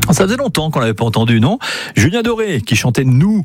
Ça faisait longtemps qu'on l'avait pas entendu, non ? Julien Doré qui chantait Nous.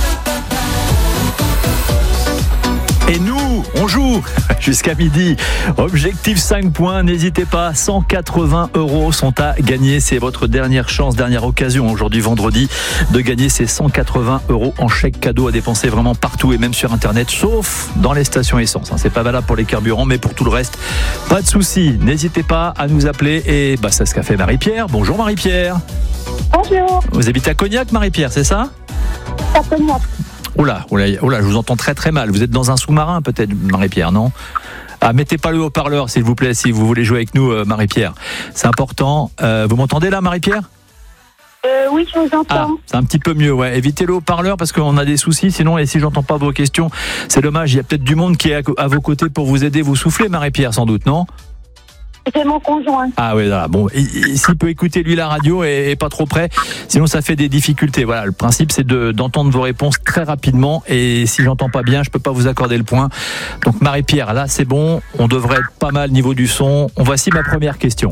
Et nous, on joue jusqu'à midi. Objectif 5 points, n'hésitez pas. 180 € sont à gagner. C'est votre dernière chance, dernière occasion aujourd'hui vendredi de gagner ces 180 € en chèque cadeau à dépenser vraiment partout et même sur Internet, sauf dans les stations essence. C'est pas valable pour les carburants, mais pour tout le reste, pas de souci. N'hésitez pas à nous appeler. Et c'est ce qu'a fait Marie-Pierre. Bonjour Marie-Pierre. Bonjour. Vous habitez à Cognac, Marie-Pierre, c'est ça ? À Cognac. Oula, je vous entends très très mal. Vous êtes dans un sous-marin peut-être, Marie-Pierre, non ? Mettez pas le haut-parleur s'il vous plaît, si vous voulez jouer avec nous, Marie-Pierre. C'est important. Vous m'entendez là, Marie-Pierre ? Oui, je vous entends. C'est un petit peu mieux, ouais. Évitez le haut-parleur parce qu'on a des soucis, sinon, et si j'entends pas vos questions, c'est dommage. Il y a peut-être du monde qui est à vos côtés pour vous aider, vous souffler, Marie-Pierre, sans doute, non ? C'est mon conjoint. Ah oui, voilà. Bon, s'il peut écouter lui la radio et pas trop près, sinon ça fait des difficultés. Voilà, le principe c'est d'entendre vos réponses très rapidement et si j'entends pas bien, je peux pas vous accorder le point. Donc Marie-Pierre, là c'est bon, on devrait être pas mal niveau du son. Voici ma première question.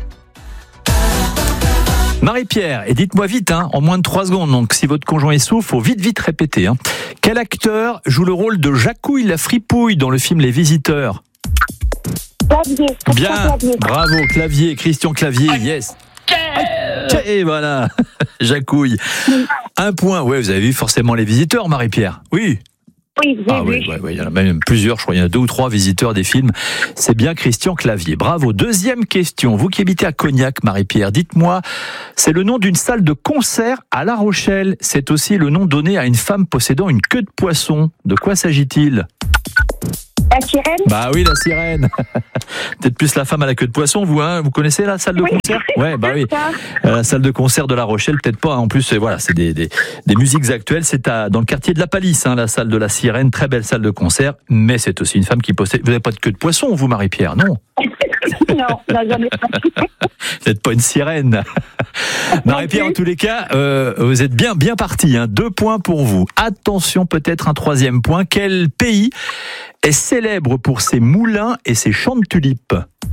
Marie-Pierre, et dites-moi vite, en moins de 3 secondes, donc si votre conjoint est sourd, faut vite répéter. Quel acteur joue le rôle de Jacouille la fripouille dans le film Les Visiteurs ? Clavier. Bien, bravo, Christian Clavier, yes. Et voilà, Jacouille. 1 point, ouais, vous avez vu forcément Les Visiteurs, Marie-Pierre ? Oui. Oui, j'ai vu. Oui, il y en a même plusieurs, je crois, il y en a 2 ou 3 visiteurs des films. C'est bien Christian Clavier, bravo. Deuxième question, vous qui habitez à Cognac, Marie-Pierre, dites-moi, c'est le nom d'une salle de concert à La Rochelle. C'est aussi le nom donné à une femme possédant une queue de poisson. De quoi s'agit-il ? La sirène ? Bah oui, la sirène. Peut-être plus la femme à la queue de poisson, vous, Vous connaissez la salle de concert ? Ouais, bah oui. La salle de concert de La Rochelle, peut-être pas. En plus, voilà, c'est des musiques actuelles. C'est dans le quartier de la Palisse, la salle de la sirène. Très belle salle de concert. Mais c'est aussi une femme qui possède. Vous n'avez pas de queue de poisson, vous, Marie-Pierre, non ? Non, j'en ai pas. Vous n'êtes pas une sirène. Marie-Pierre, en tous les cas, vous êtes bien parti. 2 points pour vous. Attention, peut-être un 3e point. Quel pays est célèbre pour ses moulins et ses champs de tulipes ?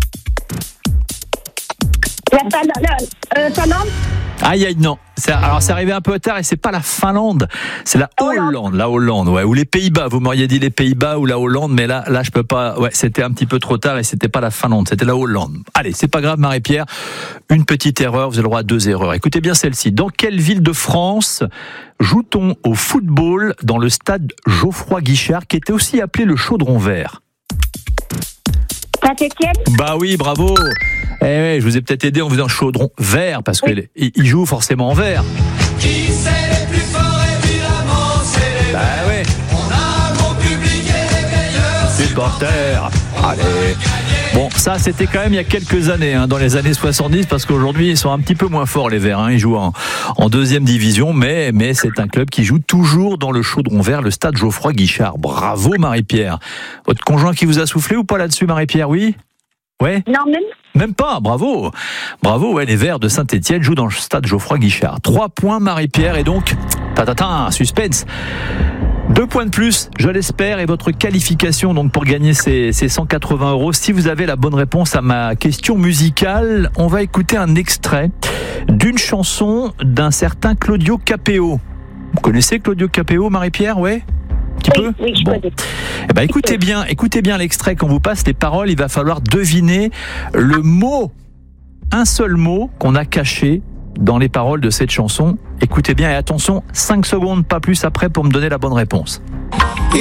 La Finlande ? Aïe, non. Alors, c'est arrivé un peu tard et c'est pas la Finlande, c'est la Hollande. La Hollande, ouais. Ou les Pays-Bas. Vous m'auriez dit les Pays-Bas ou la Hollande, mais là, je peux pas. Ouais, c'était un petit peu trop tard et c'était pas la Finlande, c'était la Hollande. Allez, c'est pas grave, Marie-Pierre. Une petite erreur, vous avez le droit à 2 erreurs. Écoutez bien celle-ci. Dans quelle ville de France joue-t-on au football dans le stade Geoffroy Guichard, qui était aussi appelé le Chaudron Vert ? Saint-Étienne ? Bah oui, bravo. Je vous ai peut-être aidé en vous disant Chaudron Vert, parce qu'il joue forcément en vert. Qui c'est les plus forts, évidemment, c'est les Bah ouais. On a mon public et les meilleurs Supporters. Allez. Bon, ça c'était quand même il y a quelques années, dans les années 70, parce qu'aujourd'hui ils sont un petit peu moins forts les Verts. Ils jouent en 2e division, mais c'est un club qui joue toujours dans le Chaudron Vert, le stade Geoffroy Guichard. Bravo Marie-Pierre. Votre conjoint qui vous a soufflé ou pas là-dessus, Marie-Pierre ? Oui ? Ouais ? Non, Même pas, bravo, ouais, les Verts de Saint-Étienne jouent dans le stade Geoffroy Guichard. 3 points Marie-Pierre et donc, suspense. 2 points de plus, je l'espère, et votre qualification donc pour gagner ces 180 €. Si vous avez la bonne réponse à ma question musicale, on va écouter un extrait d'une chanson d'un certain Claudio Capéo. Vous connaissez Claudio Capéo, Marie-Pierre, ouais ? Oui, je connais. Eh ben, écoutez bien l'extrait qu'on vous passe, les paroles, il va falloir deviner le mot, un seul mot qu'on a caché dans les paroles de cette chanson. Écoutez bien et attention, 5 secondes, pas plus après pour me donner la bonne réponse.